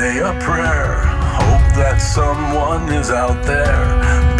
say a prayer. Hope that someone is out there